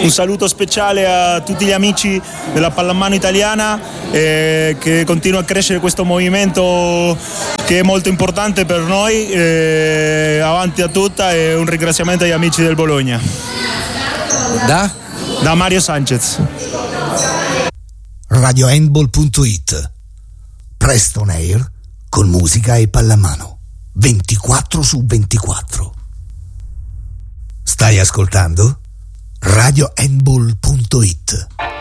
Un saluto speciale a tutti gli amici della pallamano italiana, che continua a crescere questo movimento che è molto importante per noi, avanti a tutta, e un ringraziamento agli amici del Bologna. Da Mario Sanchez. RadioHandball.it, presto on air con musica e pallamano 24/24. Stai ascoltando RadioHandball.it.